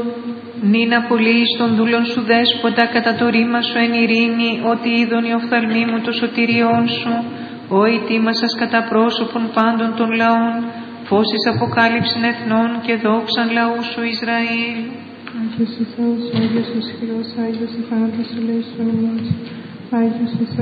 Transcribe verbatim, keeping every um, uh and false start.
Νίνα πολύ εις των δούλων σου δέσποτα, κατά το ρήμα σου εν ειρήνη, ότι είδον η οφθαλμή μου το σωτηριόν σου, ο ετοίμασας κατά πρόσωπον πάντων των λαών, φως εις αποκάλυψην εθνών και δόξαν λαού σου Ισραήλ. Άγιος ο Θεός, Άγιος ο ισχυρός, Άγιος ο θάνατος ελέησον ημάς. Άγιος ο